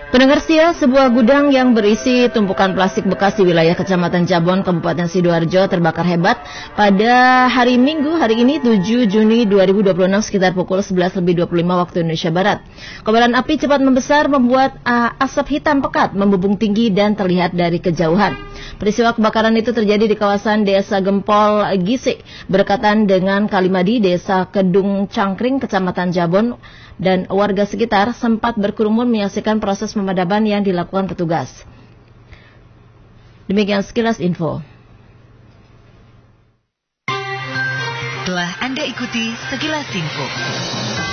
Pendengar setia, sebuah gudang yang berisi tumpukan plastik bekas di wilayah Kecamatan Jabon, Kabupaten Sidoarjo terbakar hebat pada hari Minggu, hari ini 7 Juni 2026 sekitar pukul 11.25 waktu Indonesia Barat. Kobaran api cepat membesar membuat asap hitam pekat membubung tinggi dan terlihat dari kejauhan. Peristiwa kebakaran itu terjadi di kawasan Desa Gempol Gisik, berdekatan dengan Kalimadi, Desa Kedung Cangkring, Kecamatan Jabon, dan warga sekitar sempat berkerumun menyaksikan proses pemadaman yang dilakukan petugas. Demikian sekilas info. Telah Anda ikuti sekilas info.